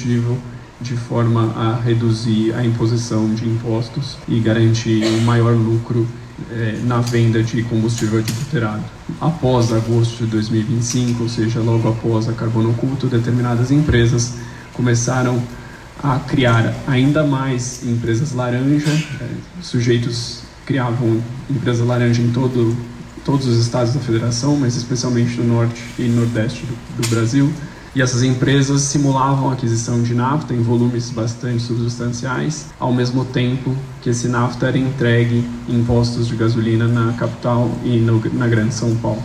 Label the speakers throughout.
Speaker 1: combustível de forma a reduzir a imposição de impostos e garantir um maior lucro na venda de combustível adulterado. Após agosto de 2025, ou seja, logo após a Carbono Oculto, determinadas empresas começaram a criar ainda mais empresas laranja. Sujeitos criavam empresas laranja em todos os estados da federação, mas especialmente no norte e nordeste do Brasil. E essas empresas simulavam a aquisição de nafta em volumes bastante substanciais, ao mesmo tempo que esse nafta era entregue em postos de gasolina na capital e na Grande São Paulo.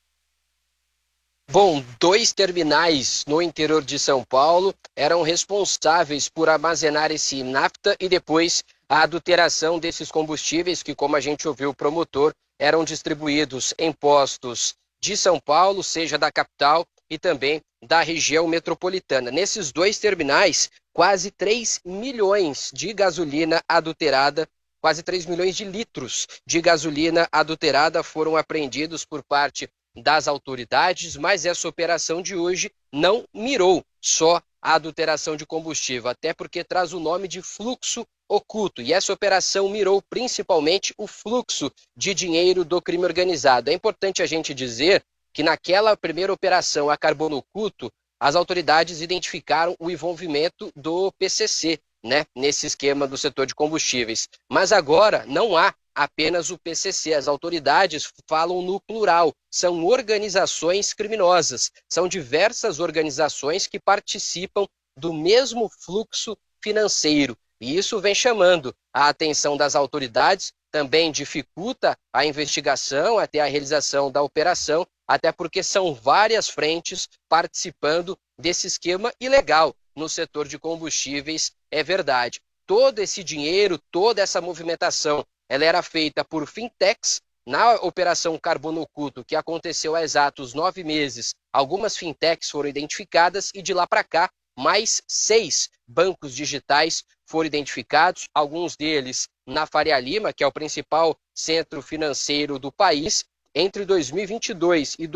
Speaker 2: Bom, 2 terminais no interior de São Paulo eram responsáveis por armazenar esse nafta e depois a adulteração desses combustíveis que, como a gente ouviu o promotor, eram distribuídos em postos de São Paulo, seja da capital e também da região metropolitana. Nesses 2 terminais, quase 3 milhões de gasolina adulterada, quase 3 milhões de litros de gasolina adulterada foram apreendidos por parte das autoridades, mas essa operação de hoje não mirou só a adulteração de combustível, até porque traz o nome de fluxo oculto, e essa operação mirou principalmente o fluxo de dinheiro do crime organizado. É importante a gente dizer que naquela primeira operação, a Carbono Oculto, as autoridades identificaram o envolvimento do PCC, nesse esquema do setor de combustíveis. Mas agora não há apenas o PCC, as autoridades falam no plural, são organizações criminosas, são diversas organizações que participam do mesmo fluxo financeiro. E isso vem chamando a atenção das autoridades, também dificulta a investigação até a realização da operação, até porque são várias frentes participando desse esquema ilegal no setor de combustíveis, é verdade. Todo esse dinheiro, toda essa movimentação, ela era feita por fintechs. Na operação Carbono Oculto, que aconteceu há exatos 9 meses, algumas fintechs foram identificadas e de lá para cá, mais 6 bancos digitais foram identificados, alguns deles na Faria Lima, que é o principal centro financeiro do país. Entre 2022 e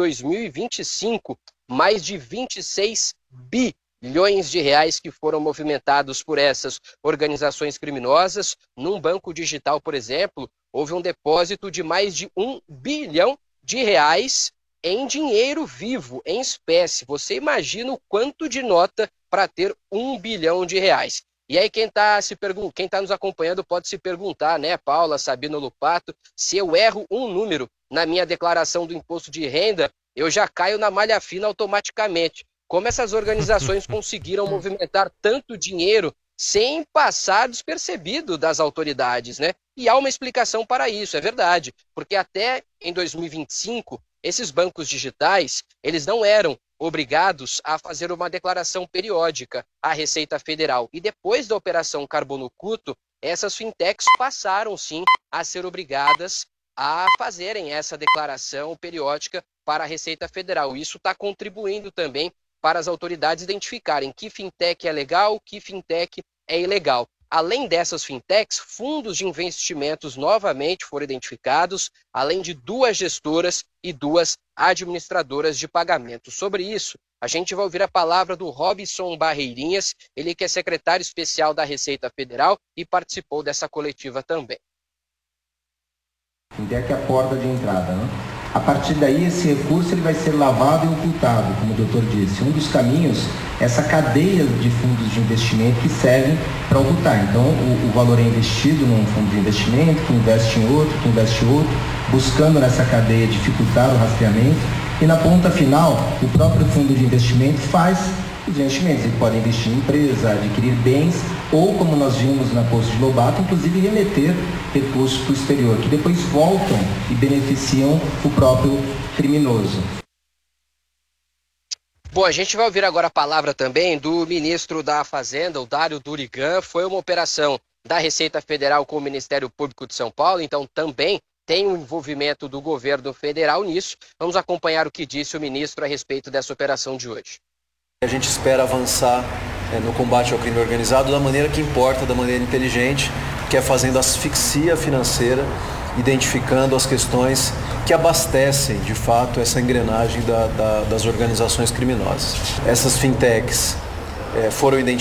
Speaker 2: 2025, mais de 26 bilhões de reais que foram movimentados por essas organizações criminosas. Num banco digital, por exemplo, houve um depósito de mais de 1 bilhão de reais em dinheiro vivo, em espécie. Você imagina o quanto de nota para ter 1 bilhão de reais. E aí quem tá nos acompanhando pode se perguntar, Paula, Sabino Lupato, se eu erro um número na minha declaração do imposto de renda, eu já caio na malha fina automaticamente. Como essas organizações conseguiram movimentar tanto dinheiro sem passar despercebido das autoridades, E há uma explicação para isso, é verdade, porque até em 2025, esses bancos digitais, eles não eram obrigados a fazer uma declaração periódica à Receita Federal. E depois da operação Carbono Oculto, essas fintechs passaram sim a ser obrigadas a fazerem essa declaração periódica para a Receita Federal. Isso está contribuindo também para as autoridades identificarem que fintech é legal, que fintech é ilegal. Além dessas fintechs, fundos de investimentos novamente foram identificados, além de 2 gestoras e 2 administradoras de pagamento. Sobre isso, a gente vai ouvir a palavra do Robson Barreirinhas, ele que é secretário especial da Receita Federal e participou dessa coletiva também.
Speaker 3: Fintech é a porta de entrada, A partir daí, esse recurso ele vai ser lavado e ocultado, como o doutor disse. Um dos caminhos é essa cadeia de fundos de investimento que servem para ocultar. Então, o valor é investido num fundo de investimento, que investe em outro, que investe em outro, buscando nessa cadeia dificultar o rastreamento. E na ponta final, o próprio fundo de investimento faz os investimentos. Ele pode investir em empresa, adquirir bens, ou, como nós vimos na posse de Lobato, inclusive remeter recursos para o exterior, que depois voltam e beneficiam o próprio criminoso.
Speaker 2: Bom, a gente vai ouvir agora a palavra também do ministro da Fazenda, o Dário Durigan. Foi uma operação da Receita Federal com o Ministério Público de São Paulo, então também tem o envolvimento do governo federal nisso. Vamos acompanhar o que disse o ministro a respeito dessa operação de hoje.
Speaker 4: A gente espera avançar no combate ao crime organizado da maneira que importa, da maneira inteligente, que é fazendo asfixia financeira, identificando as questões que abastecem, de fato, essa engrenagem das organizações criminosas. Essas fintechs foram identificadas